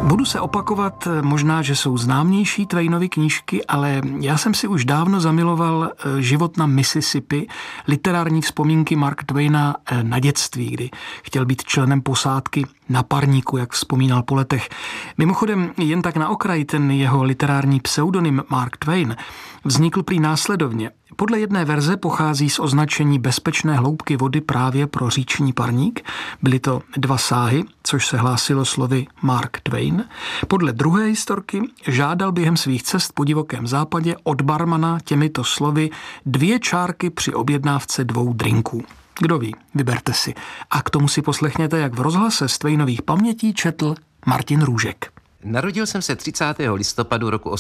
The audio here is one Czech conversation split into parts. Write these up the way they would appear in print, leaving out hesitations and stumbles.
Budu se opakovat, možná, že jsou známější Twainovy knížky, ale já jsem si už dávno zamiloval Život na Mississippi, literární vzpomínky Marka Twaina na dětství, kdy chtěl být členem posádky na parníku, jak vzpomínal po letech. Mimochodem, jen tak na okraj, ten jeho literární pseudonym Mark Twain vznikl prý následovně. Podle jedné verze pochází z označení bezpečné hloubky vody právě pro říční parník. Byly to 2 sáhy, což se hlásilo slovy Mark Twain. Podle druhé historky žádal během svých cest po divokém západě od barmana těmito slovy 2 čárky při objednávce 2 drinků. Kdo ví, vyberte si. A k tomu si poslechněte, jak v rozhlase z Twainových pamětí četl Martin Růžek. Narodil jsem se 30. listopadu roku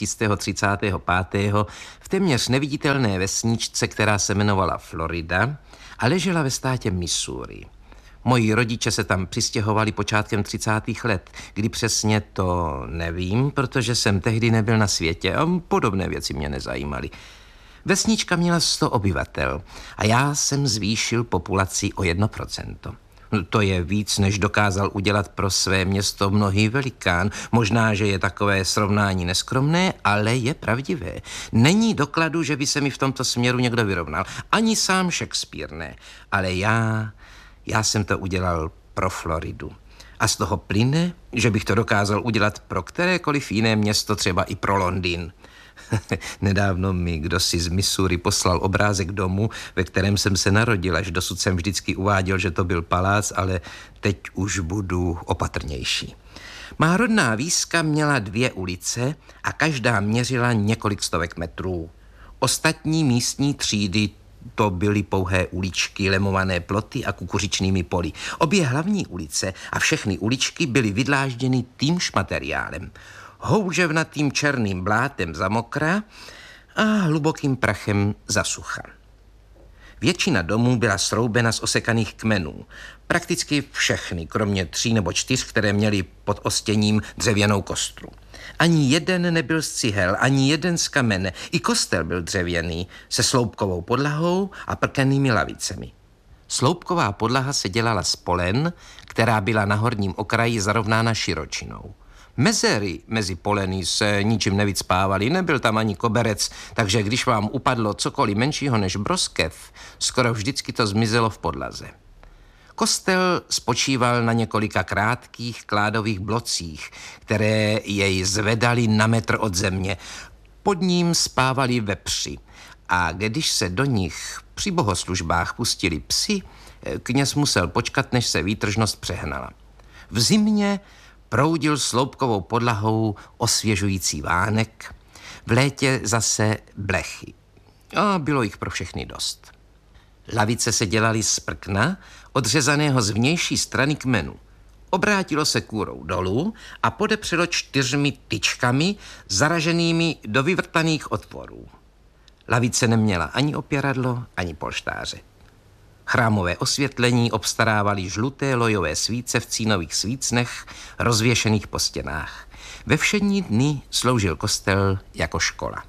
1835. v téměř neviditelné vesničce, která se jmenovala Florida a ležela ve státě Missouri. Moji rodiče se tam přistěhovali počátkem 30. let, kdy přesně to nevím, protože jsem tehdy nebyl na světě a podobné věci mě nezajímaly. Vesnička měla 100 obyvatel a já jsem zvýšil populaci o 1%. To je víc, než dokázal udělat pro své město mnohý velikán. Možná, že je takové srovnání neskromné, ale je pravdivé. Není dokladu, že by se mi v tomto směru někdo vyrovnal. Ani sám Shakespeare ne. Ale já jsem to udělal pro Floridu. A z toho plyne, že bych to dokázal udělat pro kterékoliv jiné město, třeba i pro Londýn. Nedávno mi kdosi z Missouri poslal obrázek domu, ve kterém jsem se narodil. Až dosud jsem vždycky uváděl, že to byl palác, ale teď už budu opatrnější. Má rodná výska měla 2 ulice a každá měřila několik stovek metrů. Ostatní místní třídy to byly pouhé uličky, lemované ploty a kukuřičnými poli. Obě hlavní ulice a všechny uličky byly vydlážděny týmž materiálem. Houževnatým černým blátem za mokra a hlubokým prachem za sucha. Většina domů byla sroubena z osekaných kmenů. Prakticky všechny, kromě 3 nebo 4, které měly pod ostěním dřevěnou kostru. Ani jeden nebyl z cihel, ani jeden z kamene. I kostel byl dřevěný, se sloupkovou podlahou a prkenými lavicemi. Sloupková podlaha se dělala z polen, která byla na horním okraji zarovnána širočinou. Mezery mezi poleny se ničím nevycpávaly, nebyl tam ani koberec, takže když vám upadlo cokoliv menšího než broskev, skoro vždycky to zmizelo v podlaze. Kostel spočíval na několika krátkých kládových blocích, které jej zvedali na metr od země. Pod ním spávali vepři a když se do nich při bohoslužbách pustili psi, kněz musel počkat, než se výtržnost přehnala. V zimě proudil sloupkovou podlahou osvěžující vánek, v létě zase blechy. A bylo jich pro všechny dost. Lavice se dělaly z prkna, odřezaného z vnější strany kmenu. Obrátilo se kůrou dolů a podepřelo 4 tyčkami zaraženými do vyvrtaných otvorů. Lavice neměla ani opěradlo, ani polštáře. Chrámové osvětlení obstarávaly žluté lojové svíce v cínových svícnech rozvěšených po stěnách. Ve všední dny sloužil kostel jako škola.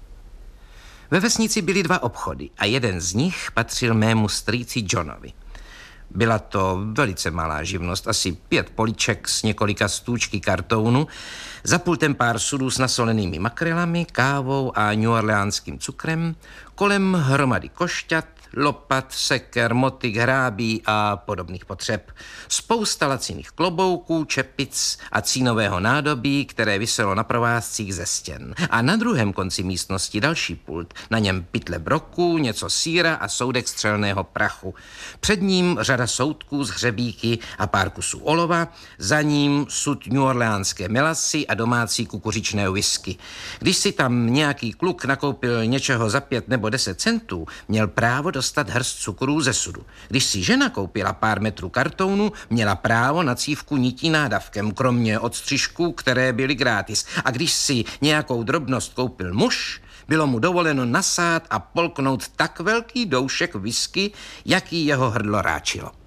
Ve vesnici byly 2 obchody a jeden z nich patřil mému strýci Johnovi. Byla to velice malá živnost, asi 5 poliček s několika stůčky kartounu, za pultem pár sudů s nasolenými makrelami, kávou a neworleánským cukrem, kolem hromady košťat, lopat, seker, motyk, hrábí a podobných potřeb. Spousta laciných klobouků, čepic a cínového nádobí, které viselo na provázcích ze stěn. A na druhém konci místnosti další pult, na něm pytle broků, něco sýra a soudek střelného prachu. Před ním řada soudků z hřebíky a pár kusů olova, za ním sud neworleánské melasy a domácí kukuřičné whisky. Když si tam nějaký kluk nakoupil něčeho za 5 nebo 10 centů, měl právo dostat hrst cukrů ze sudu. Když si žena koupila pár metrů kartounu, měla právo na cívku nití nádavkem, kromě odstřižků, které byly gratis. A když si nějakou drobnost koupil muž, bylo mu dovoleno nasát a polknout tak velký doušek whisky, jaký jeho hrdlo ráčilo.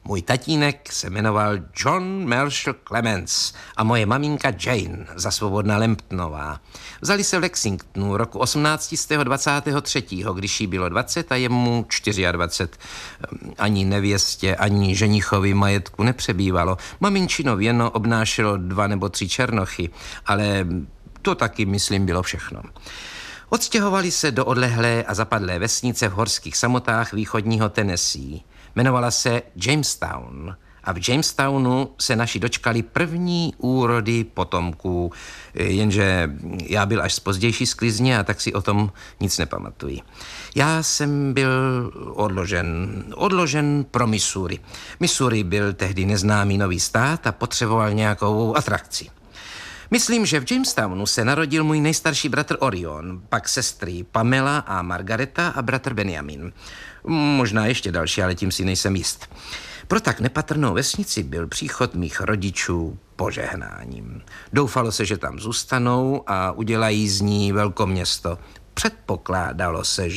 Můj tatínek se jmenoval John Marshall Clements a moje maminka Jane, za svobodna Lemptonová. Vzali se v Lexingtonu roku 1823, když jí bylo 20 a jemu 24. Ani nevěstě, ani ženichovi majetku nepřebývalo. Maminčino věno obnášelo 2 nebo 3 černochy, ale to taky, myslím, bylo všechno. Odstěhovali se do odlehlé a zapadlé vesnice v horských samotách východního Tennessee. Jmenovala se Jamestown a v Jamestownu se naši dočkali první úrody potomků, jenže já byl až z pozdější sklizně a tak si o tom nic nepamatuji. Já jsem byl odložen pro Missouri. Missouri byl tehdy neznámý nový stát a potřeboval nějakou atrakci. Myslím, že v Jamestownu se narodil můj nejstarší bratr Orion, pak sestry Pamela a Margareta a bratr Benjamin. Možná ještě další, ale tím si nejsem jist. Pro tak nepatrnou vesnici byl příchod mých rodičů požehnáním. Doufalo se, že tam zůstanou a udělají z ní velkoměsto. Předpokládalo se,